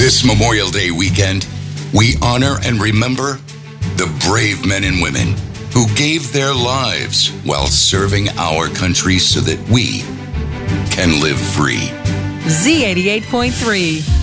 This Memorial Day weekend, we honor and remember the brave men and women who gave their lives while serving our country so that we can live free. Z88.3.